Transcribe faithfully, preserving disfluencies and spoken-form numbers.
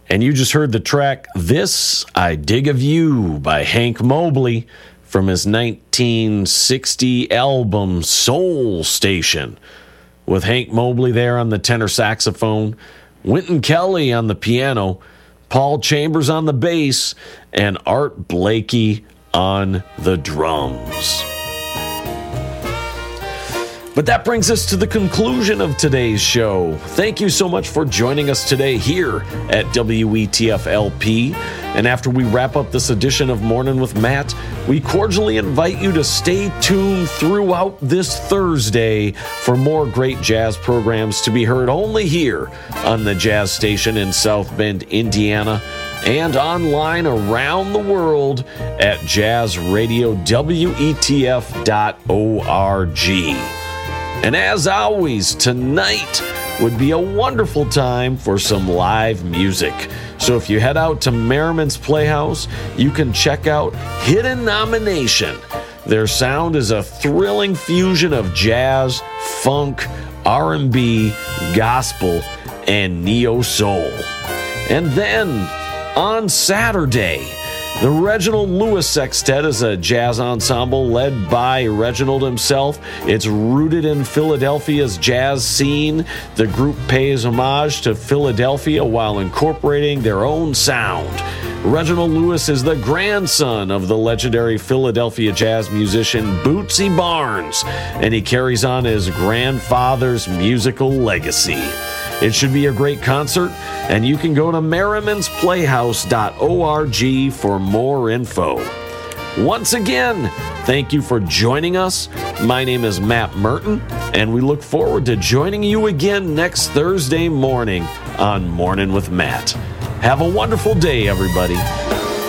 And you just heard the track This I Dig of You by Hank Mobley from his nineteen sixty album Soul Station, with Hank Mobley there on the tenor saxophone, Wynton Kelly on the piano, Paul Chambers on the bass, and Art Blakey on the drums. But that brings us to the conclusion of today's show. Thank you so much for joining us today here at W E T F L P. And after we wrap up this edition of Morning with Matt, we cordially invite you to stay tuned throughout this Thursday for more great jazz programs to be heard only here on the Jazz Station in South Bend, Indiana, and online around the world at jazz radio w e t f dot org. And as always, tonight would be a wonderful time for some live music. So if you head out to Merriman's Playhouse, you can check out Hidden Nomination. Their sound is a thrilling fusion of jazz, funk, R and B, gospel, and neo-soul. And then on Saturday, the Reginald Lewis Sextet is a jazz ensemble led by Reginald himself. It's rooted in Philadelphia's jazz scene. The group pays homage to Philadelphia while incorporating their own sound. Reginald Lewis is the grandson of the legendary Philadelphia jazz musician Bootsy Barnes, and he carries on his grandfather's musical legacy. It should be a great concert, and you can go to merrimans playhouse dot org for more info. Once again, thank you for joining us. My name is Matt Merton, and we look forward to joining you again next Thursday morning on Morning with Matt. Have a wonderful day, everybody.